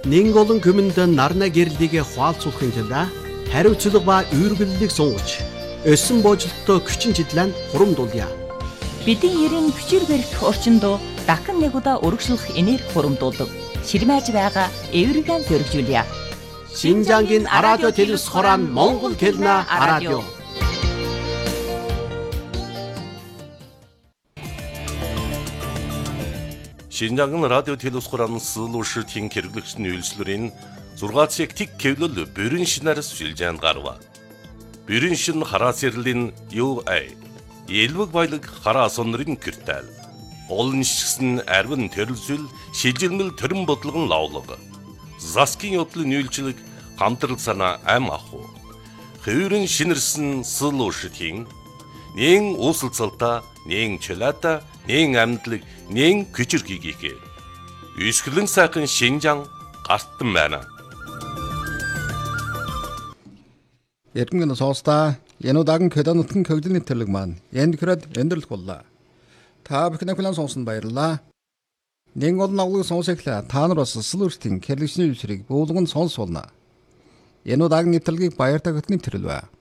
Нэг олон күмэндэн нарна гэрлигээ хуалцуулахын тулд хариуцлага ба үйргэллийг сунгаж, өссөн боожлолтоо хүчин чиглэн хурамдуулъя. Бидний ерийн хүчээр барих орчиндөө дахин нэг удаа өргөжлөх энерги хурамдуулдаг. Ширмэж байгаа эвригэн зөргижүүлье. Шинжангийн радио телевиз хорон Монгол хэлнэ радио. Шинжангын радио телевиз хорон суулуушртын хэрэглэгчний үйлчлэрийн 6 цаг тик кевлэл бүрэн шинээр сүлжээнд гарва. Бүрэн шин хараа сэрлэн UA элвэг баялаг хараа сонрын киртэл. Олон шигсэн арвин төрөлсөл шижилмэл төрөн бодлогон лавлаг. Заскин явдлын үйлчлэг хамтрал санаа ам аху. Хөврөн шинэрсэн суулуушртын нэн уусалцалта, нэн чөлөөта, нэн амьдлаг, нэн күчирхийгээ. Үсгэлэн сайхан Шинжаан гартан байна. Эрдэнэ соостой энэ удаан кэданутын көгдөлний төрлөг маань энд хэрэг өндөрлөх боллоо. Та бүхэн хүлээн сонсон баярлалаа. Нэг олон авлыг сонсоглаа. Та нар бас сүүлүртийн хэрэглэгчний үйлчлэрийг буулган сонсуулна. Энэ удаан нэвтрэлгийг баяртай хөтний төрөлвэ.